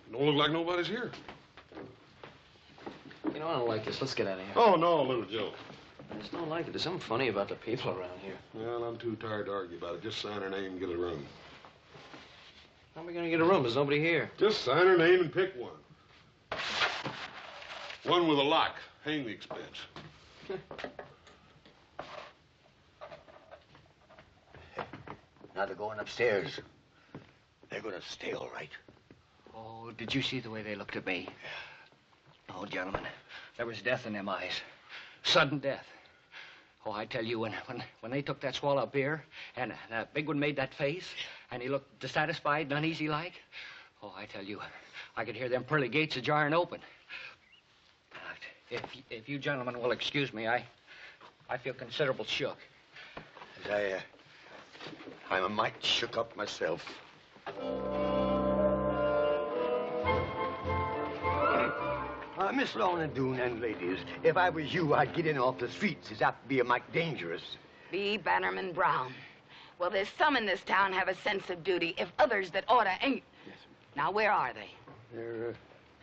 Don't look like nobody's here. You know, I don't like this. Let's get out of here. Oh, no, little Joe. I just don't like it. There's something funny about the people around here. Well, I'm too tired to argue about it. Just sign her name and get a room. How are we going to get a room? There's nobody here. Just sign her name and pick one. One with a lock. Hang the expense. Now they're going upstairs. They're going to stay all right. Oh, did you see the way they looked at me? Oh, gentlemen, there was death in them eyes. Sudden death. Oh, I tell you, when they took that swallow of beer, and that big one made that face, and he looked dissatisfied and uneasy like, oh, I tell you, I could hear them pearly gates a-jarring open. If you gentlemen will excuse me, I feel considerable shook. I'm a mite shook up myself. Miss Lorna Doone and ladies, if I was you, I'd get in off the streets. It's apt to be a mite dangerous. B. Bannerman Brown. Well, there's some in this town have a sense of duty, if others that oughta ain't. Yes, now, where are they? They're,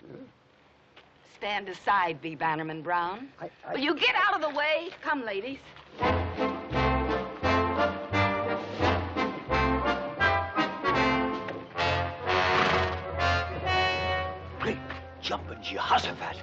Stand aside, B. Bannerman Brown. Will you get out of the way? Come, ladies. Great jumping Jehoshaphat.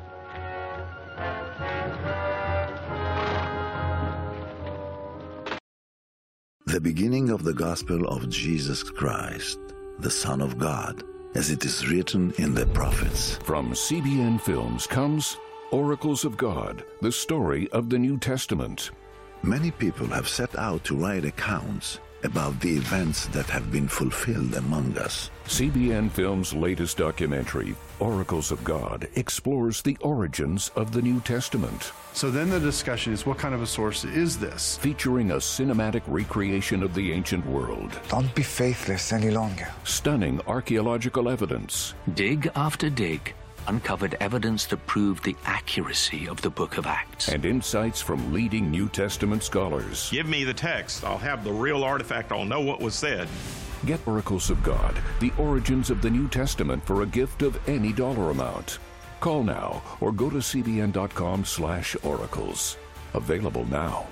The beginning of the gospel of Jesus Christ, the Son of God, as it is written in the prophets. From CBN Films comes Oracles of God, the story of the New Testament. Many people have set out to write accounts about the events that have been fulfilled among us. CBN Films' latest documentary, Oracles of God, explores the origins of the New Testament. So then the discussion is, what kind of a source is this? Featuring a cinematic recreation of the ancient world. Don't be faithless any longer. Stunning archaeological evidence. Dig after dig uncovered evidence that proved the accuracy of the Book of Acts. And insights from leading New Testament scholars. Give me the text. I'll have the real artifact. I'll know what was said. Get Oracles of God, the origins of the New Testament for a gift of any dollar amount. Call now or go to cbn.com/oracles. Available now.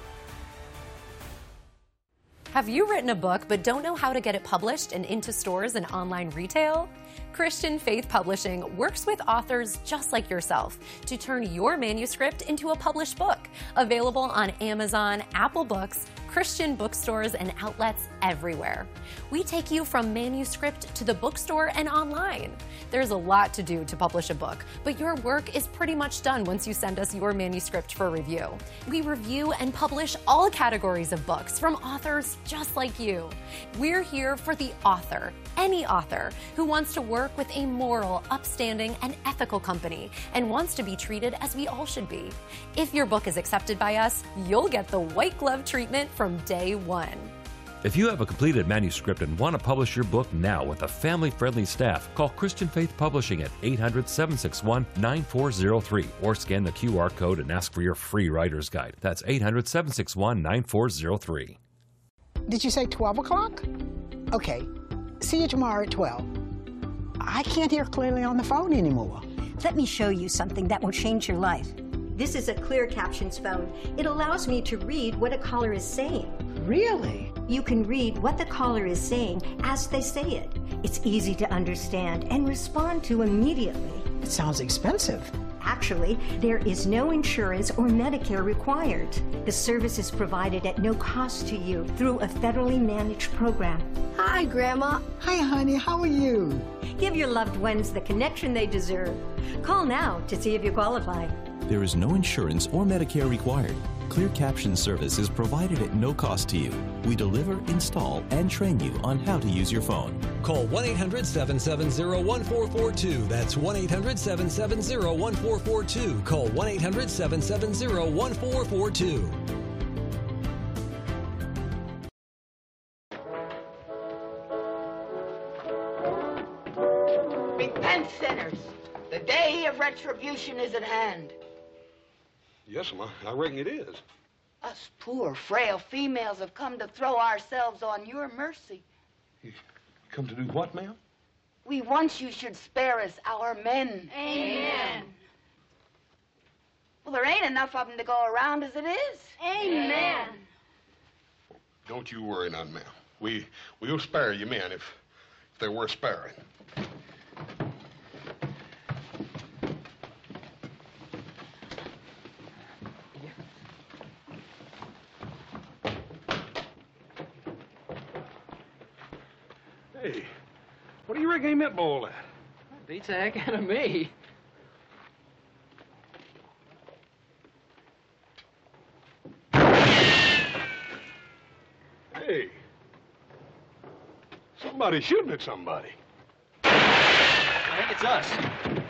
Have you written a book but don't know how to get it published and into stores and online retail? Christian Faith Publishing works with authors just like yourself to turn your manuscript into a published book, available on Amazon, Apple Books, Christian bookstores, and outlets everywhere. We take you from manuscript to the bookstore and online. There's a lot to do to publish a book, but your work is pretty much done once you send us your manuscript for review. We review and publish all categories of books from authors just like you. We're here for the author, any author who wants to work with a moral, upstanding, and ethical company and wants to be treated as we all should be. If your book is accepted by us, you'll get the white glove treatment from day one. If you have a completed manuscript and want to publish your book now with a family-friendly staff, call Christian Faith Publishing at 800-761-9403 or scan the QR code and ask for your free writer's guide. That's 800-761-9403. Did you say 12 o'clock? Okay. See you tomorrow at 12. I can't hear clearly on the phone anymore. Let me show you something that will change your life. This is a Clear Captions phone. It allows me to read what a caller is saying. Really? You can read what the caller is saying as they say it. It's easy to understand and respond to immediately. It sounds expensive. Actually, there is no insurance or Medicare required. The service is provided at no cost to you through a federally managed program. Hi, Grandma. Hi, honey. How are you? Give your loved ones the connection they deserve. Call now to see if you qualify. There is no insurance or Medicare required. Clear Caption service is provided at no cost to you. We deliver, install, and train you on how to use your phone. Call 1-800-770-1442. That's 1-800-770-1442. Call 1-800-770-1442. Repent, sinners. The day of retribution is at hand. Yes, Ma, I reckon it is. Us poor, frail females have come to throw ourselves on your mercy. You come to do what, ma'am? We want you should spare us, our men. Amen. Well, there ain't enough of them to go around as it is. Amen. Don't you worry none, ma'am. We'll spare you men if they're worth sparing. Hey, what do you reckon he meant by all that? Beats the heck out of me. Hey, somebody's shooting at somebody. I think it's us.